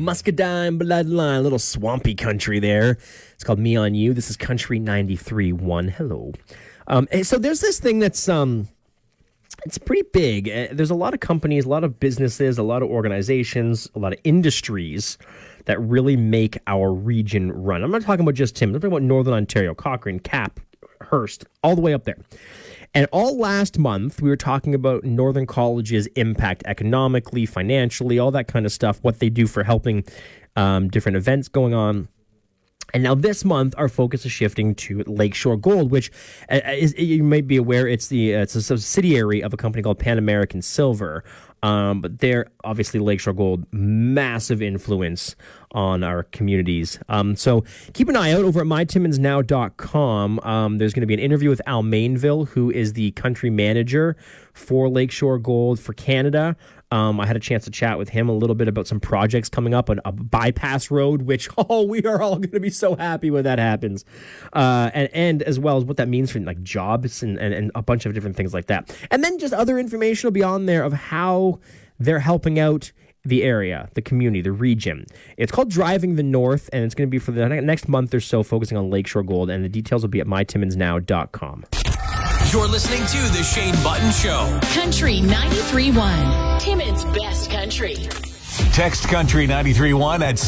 Muscadine bloodline, a little swampy country there. It's called Me on You. This is Country 93.1. Hello. So there's this thing that's it's pretty big. There's a lot of companies, a lot of businesses, a lot of organizations, a lot of industries that really make our region run. I'm not talking about just Timmins. I'm talking about Northern Ontario, Cochrane, Cap, Hearst, all the way up there. And all last month, we were talking about Northern College's impact economically, financially, all that kind of stuff, what they do for helping different events going on. And now this month, our focus is shifting to Lakeshore Gold, which you may be aware, it's a subsidiary of a company called Pan American Silver. But they're obviously Lakeshore Gold, massive influence on our communities. So keep an eye out over at mytimmonsnow.com. There's going to be an interview with Al Mainville, who is the country manager for Lakeshore Gold for Canada. I had a chance to chat with him a little bit about some projects coming up on a bypass road, which, we are all going to be so happy when that happens. And as well as what that means for like jobs and a bunch of different things like that. And then just other information will be on there of how they're helping out the area, the community, the region. It's called Driving the North, and it's going to be for the next month or so, focusing on Lakeshore Gold, and the details will be at mytimmonsnow.com. You're listening to The Shane Button Show. Country 93.1. Timmins' best country. Text Country 93.1 at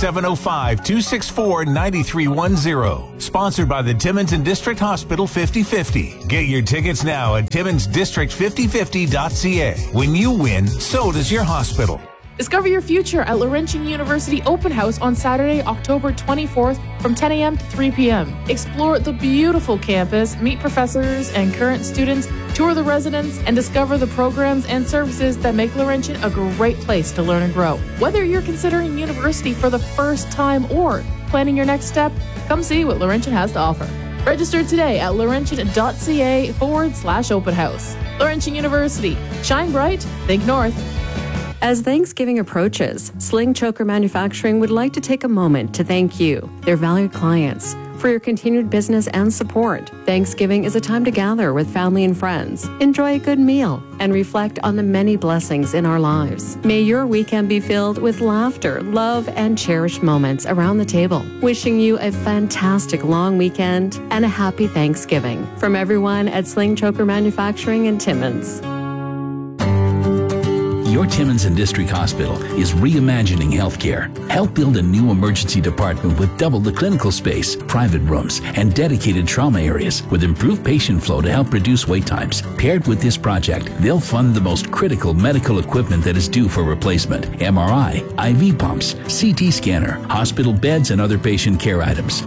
705-264-9310. Sponsored by the Timmins and District Hospital 50/50. Get your tickets now at timmonsdistrict5050.ca. When you win, so does your hospital. Discover your future at Laurentian University Open House on Saturday, October 24th from 10 a.m. to 3 p.m. Explore the beautiful campus, meet professors and current students, tour the residents, and discover the programs and services that make Laurentian a great place to learn and grow. Whether you're considering university for the first time or planning your next step, come see what Laurentian has to offer. Register today at laurentian.ca/open house. Laurentian University. Shine bright, think north. As Thanksgiving approaches, Sling Choker Manufacturing would like to take a moment to thank you, their valued clients, for your continued business and support. Thanksgiving is a time to gather with family and friends, enjoy a good meal, and reflect on the many blessings in our lives. May your weekend be filled with laughter, love, and cherished moments around the table. Wishing you a fantastic long weekend and a happy Thanksgiving. From everyone at Sling Choker Manufacturing in Timmins. Your Timmins and District Hospital is reimagining healthcare. Help build a new emergency department with double the clinical space, private rooms, and dedicated trauma areas with improved patient flow to help reduce wait times. Paired with this project, they'll fund the most critical medical equipment that is due for replacement: MRI, IV pumps, CT scanner, hospital beds, and other patient care items.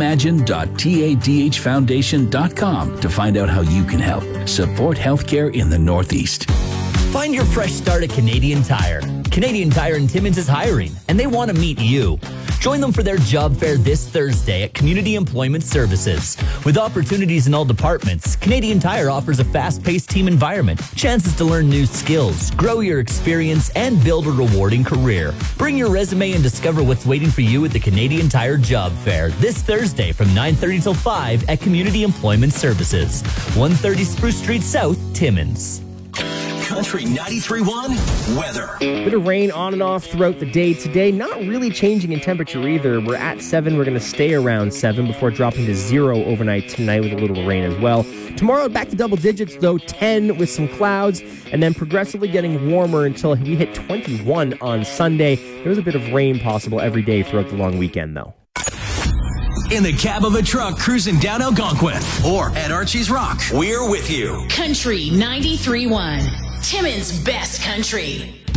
Reimagine.tadhfoundation.com to find out how you can help. Support healthcare in the Northeast. Find your fresh start at Canadian Tire. Canadian Tire in Timmins is hiring, and they want to meet you. Join them for their job fair this Thursday at Community Employment Services. With opportunities in all departments, Canadian Tire offers a fast-paced team environment, chances to learn new skills, grow your experience, and build a rewarding career. Bring your resume and discover what's waiting for you at the Canadian Tire Job Fair this Thursday from 9:30 till 5 at Community Employment Services, 130 Spruce Street South, Timmins. Country 93.1 weather. Bit of rain on and off throughout the day today. Not really changing in temperature either. We're at 7. We're going to stay around 7 before dropping to 0 overnight tonight with a little rain as well. Tomorrow back to double digits though, 10 with some clouds, and then progressively getting warmer until we hit 21 on Sunday. There's a bit of rain possible every day throughout the long weekend though. In the cab of a truck cruising down Algonquin or at Archie's Rock, we're with you. Country 93.1. Timmins' best country.